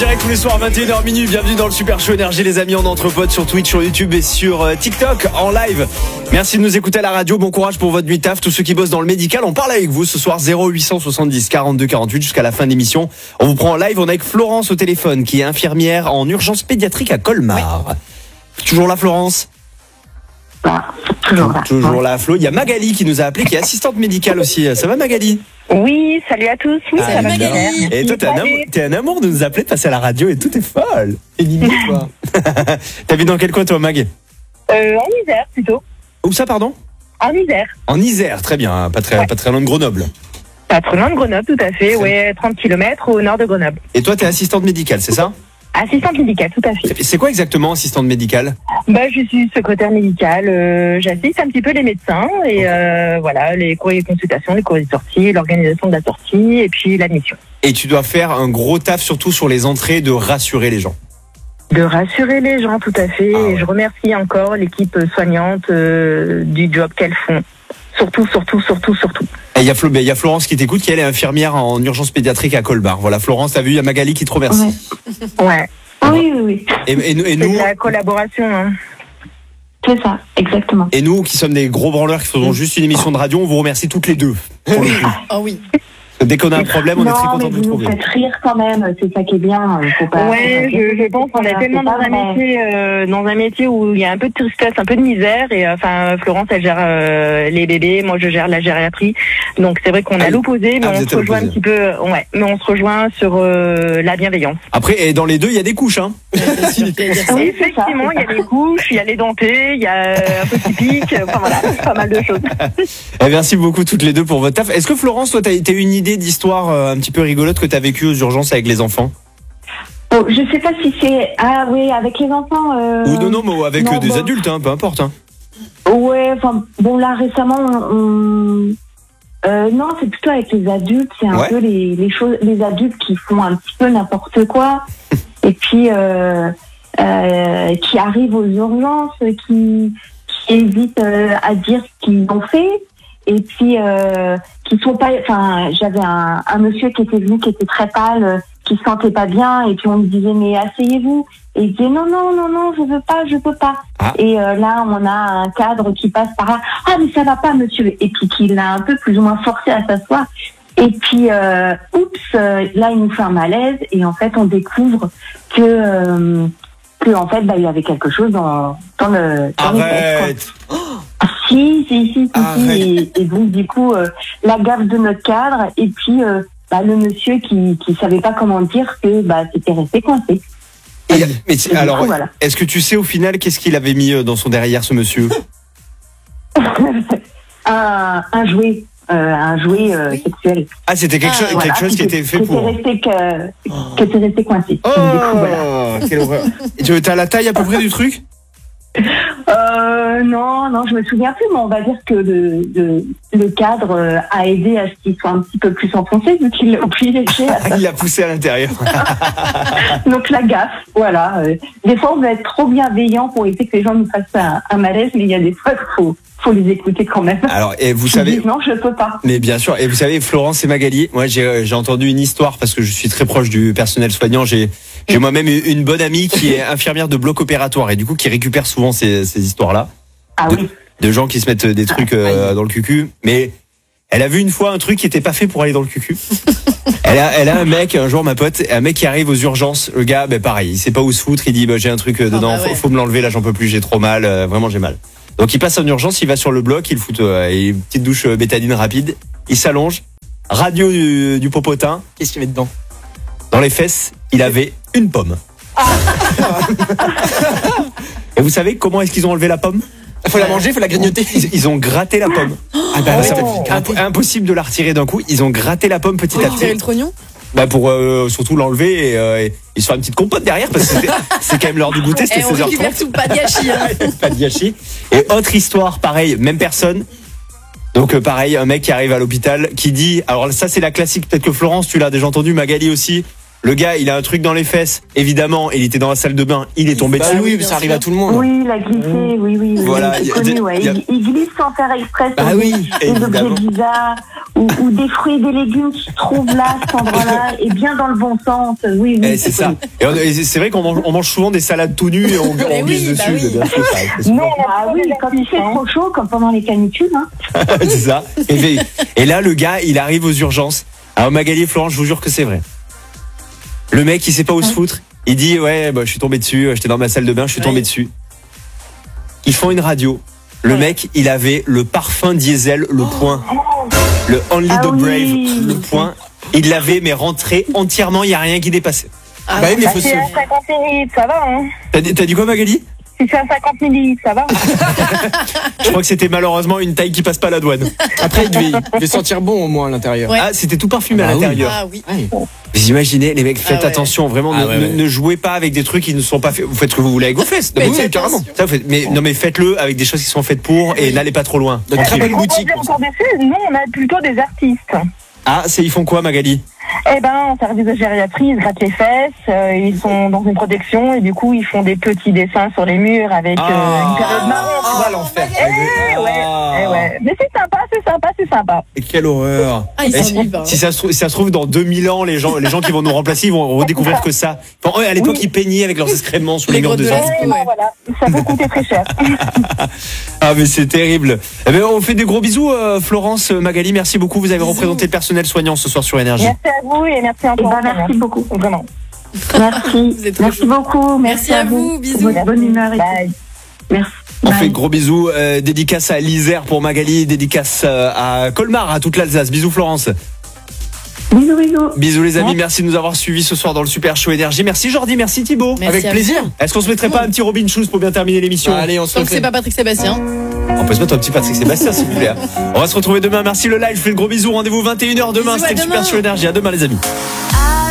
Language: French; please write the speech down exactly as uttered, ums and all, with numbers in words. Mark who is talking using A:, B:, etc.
A: direct tous les soirs vingt et une heures minuit. Bienvenue dans le Super Show Énergie les amis, en entre potes sur Twitch, sur YouTube et sur euh, TikTok en live. Merci de nous écouter à la radio, bon courage pour votre nuit taf. Tous ceux qui bossent dans le médical, on parle avec vous ce soir. Zéro huit cent soixante-dix quarante-deux quarante-huit jusqu'à la fin de l'émission. On vous prend en live, on est avec Florence au téléphone qui est infirmière en urgence pédiatrique à Colmar. Oui. Toujours là Florence?
B: Ah, toujours là.
A: Toujours là Flo. Il y a Magali qui nous a appelé, qui est assistante médicale aussi. Ça va Magali?
B: Oui, salut à tous. Oui,
A: ah,
B: ça va bien.
A: Et toi, t'es un, amour, t'es un amour de nous appeler, de passer à la radio et tout est folle. Et limite, toi. T'habites dans quel coin, toi, Mag?
B: euh, En Isère, plutôt.
A: Où ça, pardon?
B: En Isère.
A: En Isère, très bien. Pas très, ouais. pas très loin de Grenoble.
B: Pas très loin de Grenoble, tout à fait. Ouais, trente kilomètres au nord de Grenoble.
A: Et toi, t'es assistante médicale, c'est ça?
B: Assistante médicale, tout à fait.
A: C'est quoi exactement assistante médicale?
B: Bah, je suis secrétaire médicale. Euh, j'assiste un petit peu les médecins et okay. euh, voilà, les courriers de consultation, les courriers de sortie, l'organisation de la sortie et puis l'admission.
A: Et tu dois faire un gros taf surtout sur les entrées, de rassurer les gens.
B: De rassurer les gens, tout à fait. Ah, ouais. Et je remercie encore l'équipe soignante euh, du job qu'elles font. Surtout, surtout, surtout, surtout.
A: Il y a Flo, il y a Florence qui t'écoute, qui elle est infirmière en urgence pédiatrique à Colmar. Voilà, Florence, t'as vu, il y a Magali qui te remercie.
B: Ouais. ouais. Oui, oui, oui.
A: Et, et, et nous,
B: c'est de la collaboration. Hein. C'est ça, exactement.
A: Et nous, qui sommes des gros branleurs qui faisons juste une émission de radio, on vous remercie toutes les deux. Pour le coup.
C: Oh oui.
A: Dès qu'on a un problème, on
B: non,
A: est très content de vous trouver.
B: Vous faites rire quand même, c'est ça qui est bien. Faut pas, ouais, je, je pense qu'on est tellement dans un métier, euh, dans un métier où il y a un peu de tristesse, un peu de misère. Et enfin, Florence, elle gère euh, les bébés, moi je gère la gériatrie. Donc c'est vrai qu'on a ah, l'opposé, mais ah, on se rejoint un petit peu. Ouais, mais on se rejoint sur euh, la bienveillance.
A: Après, et dans les deux, il y a des couches, hein.
B: Oui, effectivement, il y a des couches, il y a les dentés, il y a un peu typique. Enfin voilà, pas mal de choses.
A: Et merci beaucoup toutes les deux pour votre taf. Est-ce que Florence, toi, t'as été une idée d'histoire euh, un petit peu rigolote que tu as vécue aux urgences avec les enfants?
B: Oh, je sais pas si c'est... Ah oui, avec les enfants... Euh...
A: Ou non, non, mais avec non, euh, des
B: bon.
A: adultes, hein, peu importe. Hein.
B: Ouais, enfin, bon, là, récemment, on... Euh, non, c'est plutôt avec les adultes. C'est un ouais. peu les, les choses... Les adultes qui font un petit peu n'importe quoi. Et puis, euh, euh, qui arrivent aux urgences, qui, qui hésitent euh, à dire ce qu'ils ont fait. Et puis euh, qui sont pas, enfin j'avais un, un monsieur qui était venu, qui était très pâle, euh, qui se sentait pas bien, et puis on me disait mais asseyez-vous, et il disait non non non non je veux pas, je peux pas. Ah. Et euh, là on a un cadre qui passe par là, ah mais ça va pas monsieur, et puis qui l'a un peu plus ou moins forcé à s'asseoir. Et puis euh, oups, euh, là il nous fait un malaise, et en fait on découvre que euh, que en fait bah il y avait quelque chose dans dans le dans
A: Arrête.
B: les Si, si, si, si, si. Et, et donc, du coup, euh, la gaffe de notre cadre, et puis euh, bah, le monsieur qui qui savait pas comment dire que bah, c'était resté coincé.
A: Et, mais et alors, coup, voilà. Est-ce que tu sais au final qu'est-ce qu'il avait mis dans son derrière, ce monsieur?
B: un, un jouet. Euh, un jouet euh, oui. sexuel.
A: Ah, c'était quelque, ah, chose, voilà, quelque chose qui était fait
B: qui
A: pour...
B: Était resté que, oh. Qui était resté coincé.
A: Oh, donc, du coup, voilà. Quelle horreur. Et tu as la taille à peu près du truc?
B: Euh, non, non, je me souviens plus, mais on va dire que le, le, le cadre euh, a aidé à ce qu'il soit un petit peu plus enfoncé, vu qu'il l'a obligé.
A: Il l'a poussé à l'intérieur.
B: Donc la gaffe, voilà. Euh, des fois, on va être trop bienveillant pour éviter que les gens nous fassent un, un malaise, mais il y a des fois qu'il faut, faut les écouter quand même.
A: Alors, et vous savez...
B: Disent, non, je peux pas.
A: Mais bien sûr, et vous savez, Florence et Magali, moi j'ai, j'ai entendu une histoire, parce que je suis très proche du personnel soignant, j'ai... J'ai moi-même une bonne amie qui est infirmière de bloc opératoire et du coup qui récupère souvent ces, ces histoires-là.
B: Ah
A: de,
B: oui.
A: De gens qui se mettent des trucs euh, dans le cucu. Mais elle a vu une fois un truc qui était pas fait pour aller dans le cucu. Elle a, elle a un mec, un jour ma pote, un mec qui arrive aux urgences. Le gars, ben pareil, il sait pas où se foutre. Il dit, bah, j'ai un truc dedans, ah bah ouais. faut, faut me l'enlever. Là, j'en peux plus, j'ai trop mal. Euh, vraiment, j'ai mal. Donc il passe en urgence, il va sur le bloc, il fout euh, une petite douche euh, bétadine rapide. Il s'allonge. Radio du, du popotin.
C: Qu'est-ce qu'il met dedans?
A: Dans les fesses, il avait une pomme. Ah. Et vous savez comment est-ce qu'ils ont enlevé la pomme?
C: Il faut la manger, il faut la grignoter.
A: Ils, ils ont gratté la pomme. Ah bah, ça oh. Imp- impossible de la retirer d'un coup. Ils ont gratté la pomme petit à petit.
C: Retirer le trognon?
A: Bah pour euh, surtout l'enlever et, euh, et, et se faire une petite compote derrière parce que c'est quand même l'heure du goûter, c'était seize heures trente.
C: On récupère tout, pas de gâchis. Hein.
A: Pas de gâchis. Et autre histoire, pareil, même personne. Donc euh, pareil, un mec qui arrive à l'hôpital qui dit, alors ça c'est la classique, peut-être que Florence tu l'as déjà entendu, Magali aussi. Le gars, il a un truc dans les fesses. Évidemment, il était dans la salle de bain, il est tombé
C: bah
A: dessus.
C: Oui, ça arrive à tout le monde.
B: Oui, il a glissé, oui, oui.
A: Voilà.
B: C'est connu, ouais. Il, il glisse sans faire exprès.
A: Bah oui,
B: des objets bizarres. ou, ou des fruits et des légumes qui se trouvent là, cet endroit-là, et bien dans le bon sens. Oui, oui.
A: Eh, c'est ça. Et, on- et c'est vrai qu'on mange, on mange souvent des salades tout nues et on,
D: Mais
A: on
D: oui,
A: glisse
D: bah
A: dessus.
D: oui.
A: c'est bien sûr, ça, c'est
B: Non,
A: souvent-
B: ah oui, quand il fait trop chaud, comme pendant les canicules, hein.
A: c'est ça. Et, et là, le gars, il arrive aux urgences. Alors Magali et Florent, je vous jure que c'est vrai. Le mec, il sait pas où se foutre. Il dit ouais, bah, je suis tombé dessus. J'étais dans ma salle de bain, je suis
D: Ouais.
A: tombé dessus. Ils font une radio. Le
D: Ouais.
A: mec, il avait le parfum diesel, le point, le Only
B: Ah
A: the
B: oui.
A: Brave, le point. Il l'avait mais rentré entièrement. Il y a rien qui dépassait.
D: Ah,
C: Bah oui, mais
E: Bah,
C: faut se...
E: c'est à cinquante millilitres, ça va, hein.
A: T'as dit, t'as dit quoi, Magali?
E: Si c'est à cinquante millilitres, ça va.
A: Je crois que c'était malheureusement une taille qui passe pas à la douane.
C: Après, il devait, il devait sentir bon au moins à l'intérieur.
D: Ouais.
A: Ah, c'était tout parfumé
C: Ah
A: à
C: bah oui.
A: l'intérieur.
D: Ah oui.
C: Ouais.
A: Vous imaginez, les mecs, faites
D: Ah ouais.
A: attention, vraiment,
C: Ah
A: ne,
C: ouais,
A: ne-
C: ouais.
A: ne jouez pas avec des trucs qui ne sont pas faits. Vous faites ce que vous voulez avec vos fesses.
D: Mais
A: Oui,
D: faites
A: carrément.
D: attention.
A: Ça, vous faites- mais non, mais faites-le avec des choses qui sont faites pour et n'allez pas trop loin.
C: De très
A: Tranquille.
C: belles
E: On
C: boutiques.
E: dit encore dessus, nous, on a plutôt des artistes.
A: Ah, c'est ils font quoi, Magali?
E: Eh ben, en service de gériatrie, ils se grattent les fesses, euh, ils sont dans une protection et du coup, ils font des petits dessins sur les murs avec euh,
A: Ah.
E: une période marron. tu vois.
C: Ah, l'enfer.
E: Eh ouais,
A: Ah.
E: eh ouais. Mais c'est sympa, c'est sympa, c'est sympa.
A: Et quelle horreur.
D: Ah, ils
A: Et
D: sont
A: si,
D: libres.
A: si ça se trouve, si ça se trouve, dans deux mille ans, les gens, les gens qui vont nous remplacer, ils vont redécouvrir que ça. Enfin, ouais, à l'époque,
E: Oui.
A: ils peignaient avec leurs excréments sous
D: Les
A: les murs
D: grottes
A: de
D: de
A: gens.
D: la-
E: Eh
D: ouais.
E: ben, voilà, ça peut coûter très cher.
A: Ah, mais c'est terrible. Eh ben, on fait des gros bisous, euh, Florence, Magali, merci beaucoup. Vous avez représenté le personnel soignant ce soir sur Énergie.
E: Merci à vous et merci
B: Eh
E: encore.
B: ben, merci beaucoup.
E: Vraiment.
B: Merci.
D: Vous êtes trop
B: Merci
D: chou.
B: beaucoup.
D: Merci à vous, bisous.
B: Bonne, bonne humeur et tout.
E: Bye.
B: Merci.
A: On
B: Bye.
A: fait de gros bisous, euh, dédicace à l'Isère pour Magali, dédicace euh, à Colmar, à toute l'Alsace. Bisous Florence.
B: Bisous, bisous.
A: Bisous les amis, merci de nous avoir suivis ce soir dans le Super Show Énergie. Merci Jordi, merci Thibaut.
D: Merci
C: Avec
D: à
C: plaisir.
A: Est-ce qu'on se mettrait pas un petit Robin Schulz pour bien terminer l'émission?
C: Bah, allez, on se
D: Tant que
C: refait.
D: c'est pas Patrick Sébastien.
A: On peut se mettre un petit Patrick Sébastien s'il vous plaît. On va se retrouver demain, merci le live, je fais le gros bisou, rendez-vous vingt et une heures demain,
D: Bisous, à
A: c'était le
D: demain.
A: Super Show Énergie. À demain les amis.
F: I